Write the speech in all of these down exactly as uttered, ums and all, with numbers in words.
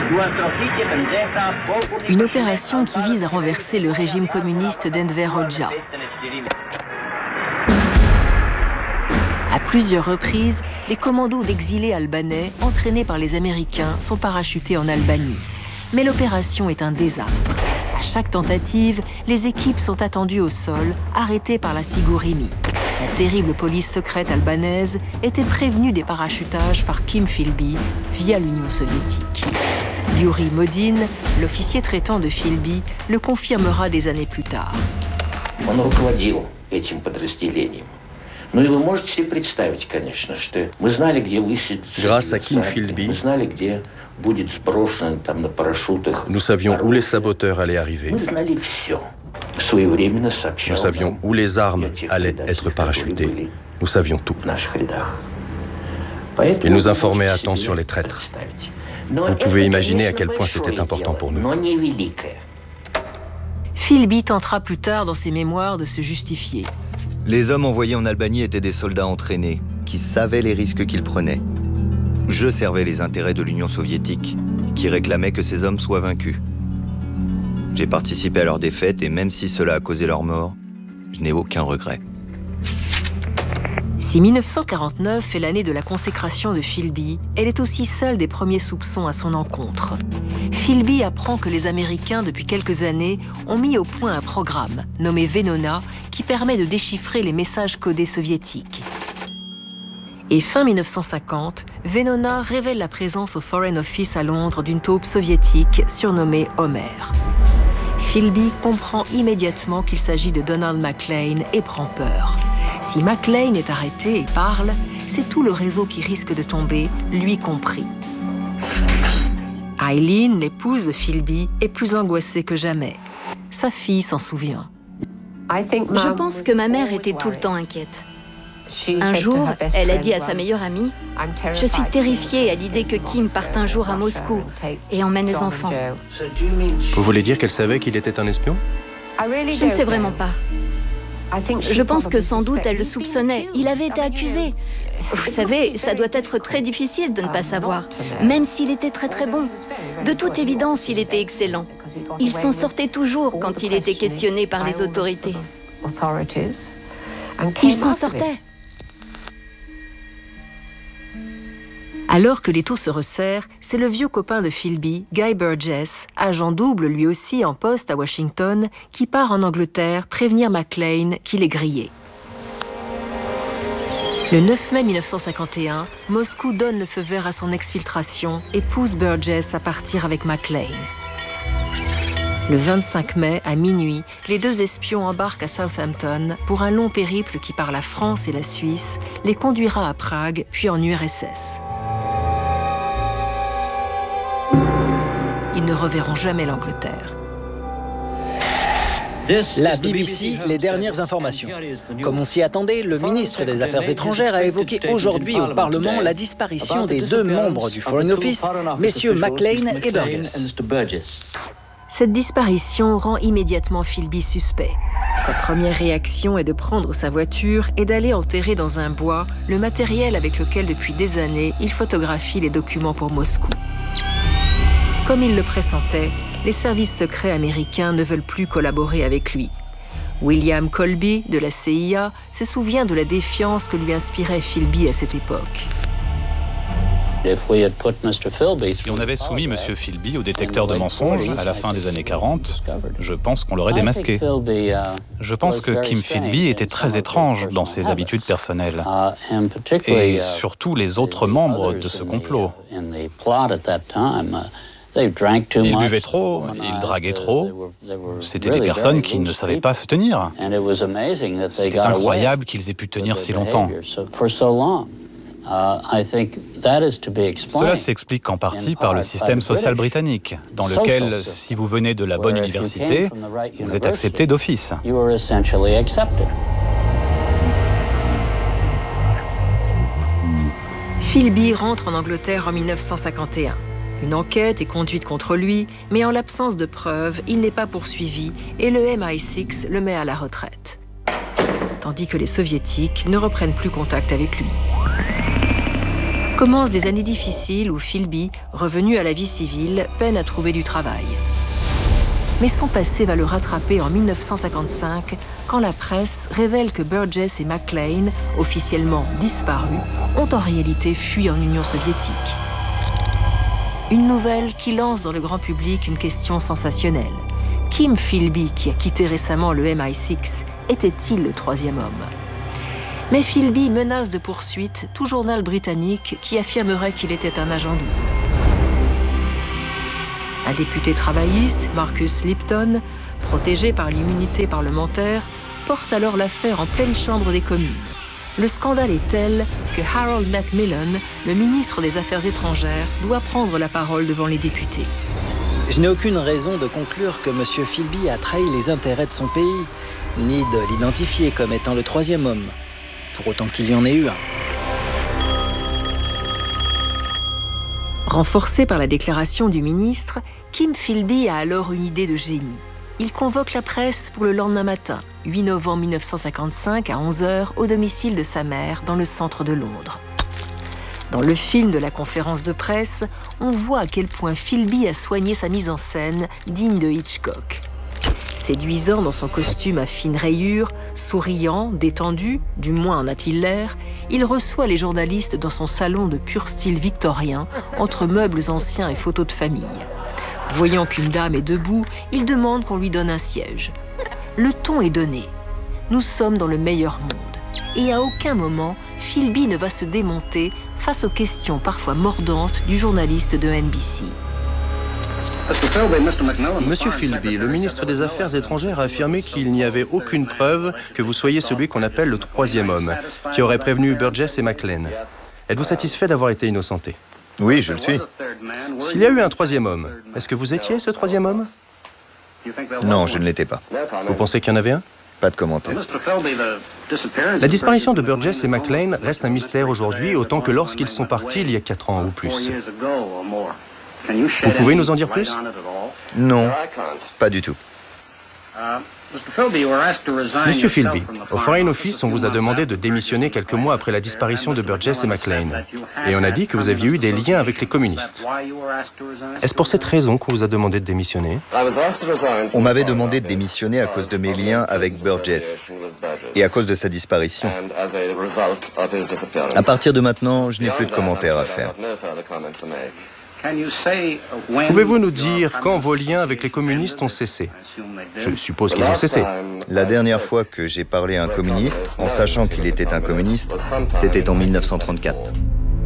Une opération qui vise à renverser le régime communiste d'Enver Hoxha. À plusieurs reprises, des commandos d'exilés albanais, entraînés par les Américains, sont parachutés en Albanie. Mais l'opération est un désastre. À chaque tentative, les équipes sont attendues au sol, arrêtées par la Sigurimi. La terrible police secrète albanaise était prévenue des parachutages par Kim Philby via l'Union soviétique. Yuri Modin, l'officier traitant de Philby, le confirmera des années plus tard. Grâce à Kim Philby, nous savions où les saboteurs allaient arriver. Nous savions où les armes allaient être parachutées. Nous savions tout. Ils nous informaient à temps sur les traîtres. Vous pouvez imaginer à quel point c'était important pour nous. Philby tentera plus tard dans ses mémoires de se justifier. Les hommes envoyés en Albanie étaient des soldats entraînés, qui savaient les risques qu'ils prenaient. Je servais les intérêts de l'Union soviétique, qui réclamait que ces hommes soient vaincus. J'ai participé à leur défaite et même si cela a causé leur mort, je n'ai aucun regret. Si mille neuf cent quarante-neuf est l'année de la consécration de Philby, elle est aussi celle des premiers soupçons à son encontre. Philby apprend que les Américains, depuis quelques années, ont mis au point un programme, nommé Venona, qui permet de déchiffrer les messages codés soviétiques. Et fin mille neuf cent cinquante, Venona révèle la présence au Foreign Office à Londres d'une taupe soviétique surnommée Homer. Philby comprend immédiatement qu'il s'agit de Donald McLean et prend peur. Si McLean est arrêté et parle, c'est tout le réseau qui risque de tomber, lui compris. Eileen, l'épouse de Philby, est plus angoissée que jamais. Sa fille s'en souvient. Je pense que ma mère était tout le temps inquiète. Un jour, elle a dit à sa meilleure amie « Je suis terrifiée à l'idée que Kim parte un jour à Moscou et emmène les enfants. » Vous voulez dire qu'elle savait qu'il était un espion? Je ne sais vraiment pas. Je pense que sans doute elle le soupçonnait. Il avait été accusé. Vous savez, ça doit être très difficile de ne pas savoir, même s'il était très très bon. De toute évidence, il était excellent. Il s'en sortait toujours quand il était questionné par les autorités. Il s'en sortait. Alors que l'étau se resserre, c'est le vieux copain de Philby, Guy Burgess, agent double lui aussi en poste à Washington, qui part en Angleterre prévenir McLean qu'il est grillé. Le neuf mai mille neuf cent cinquante et un, Moscou donne le feu vert à son exfiltration et pousse Burgess à partir avec McLean. Le vingt-cinq mai, à minuit, les deux espions embarquent à Southampton pour un long périple qui, par la France et la Suisse, les conduira à Prague, puis en U R S S. Ils ne reverront jamais l'Angleterre. La B B C, les dernières informations. Comme on s'y attendait, le ministre des Affaires étrangères a évoqué aujourd'hui au Parlement la disparition des deux membres du Foreign Office, messieurs McLean et Burgess. Cette disparition rend immédiatement Philby suspect. Sa première réaction est de prendre sa voiture et d'aller enterrer dans un bois le matériel avec lequel depuis des années il photographie les documents pour Moscou. Comme il le pressentait, les services secrets américains ne veulent plus collaborer avec lui. William Colby, de la C I A, se souvient de la défiance que lui inspirait Philby à cette époque. Si on avait soumis M. Philby au détecteur de mensonges à la fin des années quarante, je pense qu'on l'aurait démasqué. Je pense que Kim Philby était très étrange dans ses habitudes personnelles, et surtout les autres membres de ce complot. Ils buvaient trop, ils draguaient trop. C'était des personnes qui ne savaient pas se tenir. C'était incroyable qu'ils aient pu tenir si longtemps. Cela s'explique en partie par le système social britannique, dans lequel, si vous venez de la bonne université, vous êtes accepté d'office. Philby rentre en Angleterre en mille neuf cent cinquante et un. Une enquête est conduite contre lui, mais en l'absence de preuves, il n'est pas poursuivi et le M I six le met à la retraite. Tandis que les Soviétiques ne reprennent plus contact avec lui. Commencent des années difficiles où Philby, revenu à la vie civile, peine à trouver du travail. Mais son passé va le rattraper en mille neuf cent cinquante-cinq, quand la presse révèle que Burgess et McLean, officiellement disparus, ont en réalité fui en Union soviétique. Une nouvelle qui lance dans le grand public une question sensationnelle. Kim Philby, qui a quitté récemment le M I six, était-il le troisième homme? Mais Philby menace de poursuite tout journal britannique qui affirmerait qu'il était un agent double. Un député travailliste, Marcus Lipton, protégé par l'immunité parlementaire, porte alors l'affaire en pleine chambre des communes. Le scandale est tel que Harold Macmillan, le ministre des Affaires étrangères, doit prendre la parole devant les députés. Je n'ai aucune raison de conclure que M. Philby a trahi les intérêts de son pays, ni de l'identifier comme étant le troisième homme, pour autant qu'il y en ait eu un. Renforcé par la déclaration du ministre, Kim Philby a alors une idée de génie. Il convoque la presse pour le lendemain matin, huit novembre mille neuf cent cinquante-cinq à onze heures, au domicile de sa mère, dans le centre de Londres. Dans le film de la conférence de presse, on voit à quel point Philby a soigné sa mise en scène, digne de Hitchcock. Séduisant dans son costume à fines rayures, souriant, détendu, du moins en a-t-il l'air, il reçoit les journalistes dans son salon de pur style victorien, entre meubles anciens et photos de famille. Voyant qu'une dame est debout, il demande qu'on lui donne un siège. Le ton est donné. Nous sommes dans le meilleur monde. Et à aucun moment, Philby ne va se démonter face aux questions parfois mordantes du journaliste de N B C. Monsieur Philby, le ministre des Affaires étrangères a affirmé qu'il n'y avait aucune preuve que vous soyez celui qu'on appelle le troisième homme, qui aurait prévenu Burgess et McLean. Êtes-vous satisfait d'avoir été innocenté? Oui, je le suis. S'il y a eu un troisième homme, est-ce que vous étiez ce troisième homme? Non, je ne l'étais pas. Vous pensez qu'il y en avait un? Pas de commentaire. La disparition de Burgess et McLean reste un mystère aujourd'hui, autant que lorsqu'ils sont partis il y a quatre ans ou plus. Vous pouvez nous en dire plus? Non, pas du tout. Monsieur Philby, au Foreign Office, on vous a demandé de démissionner quelques mois après la disparition de Burgess et McLean. Et on a dit que vous aviez eu des liens avec les communistes. Est-ce pour cette raison qu'on vous a demandé de démissionner? On m'avait demandé de démissionner à cause de mes liens avec Burgess et à cause de sa disparition. À partir de maintenant, je n'ai plus de commentaires à faire. Pouvez-vous nous dire quand vos liens avec les communistes ont cessé? Je suppose qu'ils ont cessé. La dernière fois que j'ai parlé à un communiste, en sachant qu'il était un communiste, c'était en mille neuf cent trente-quatre.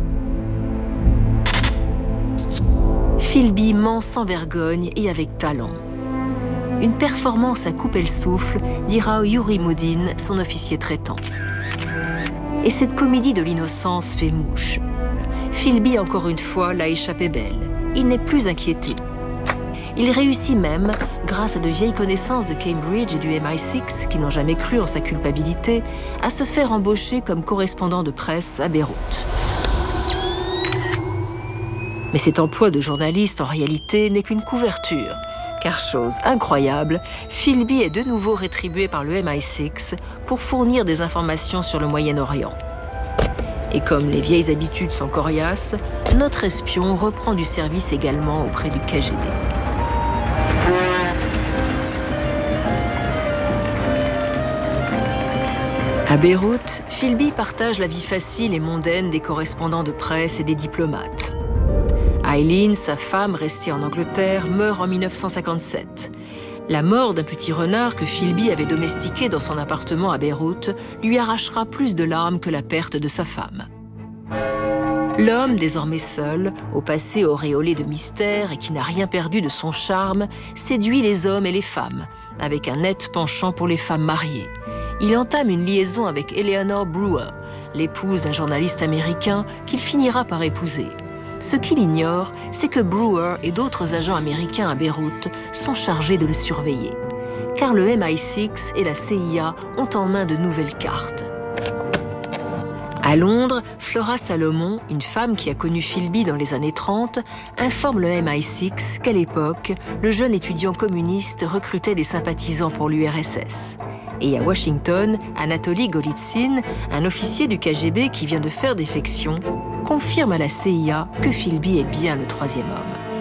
Philby ment sans vergogne et avec talent. Une performance à couper le souffle, dira Yuri Moudin, son officier traitant. Et cette comédie de l'innocence fait mouche. Philby, encore une fois, l'a échappé belle. Il n'est plus inquiété. Il réussit même, grâce à de vieilles connaissances de Cambridge et du M I six qui n'ont jamais cru en sa culpabilité, à se faire embaucher comme correspondant de presse à Beyrouth. Mais cet emploi de journaliste, en réalité, n'est qu'une couverture. Car chose incroyable, Philby est de nouveau rétribué par le M I six pour fournir des informations sur le Moyen-Orient. Et comme les vieilles habitudes sont coriaces, notre espion reprend du service également auprès du K G B. À Beyrouth, Philby partage la vie facile et mondaine des correspondants de presse et des diplomates. Eileen, sa femme restée en Angleterre, meurt en mille neuf cent cinquante-sept. La mort d'un petit renard que Philby avait domestiqué dans son appartement à Beyrouth lui arrachera plus de larmes que la perte de sa femme. L'homme, désormais seul, au passé auréolé de mystère et qui n'a rien perdu de son charme, séduit les hommes et les femmes, avec un net penchant pour les femmes mariées. Il entame une liaison avec Eleanor Brewer, l'épouse d'un journaliste américain qu'il finira par épouser. Ce qu'il ignore, c'est que Brewer et d'autres agents américains à Beyrouth sont chargés de le surveiller. Car le M I six et la C I A ont en main de nouvelles cartes. À Londres, Flora Salomon, une femme qui a connu Philby dans les années trente, informe le M I six qu'à l'époque, le jeune étudiant communiste recrutait des sympathisants pour l'U R S S. Et à Washington, Anatoly Golitsyn, un officier du K G B qui vient de faire défection, confirme à la C I A que Philby est bien le troisième homme.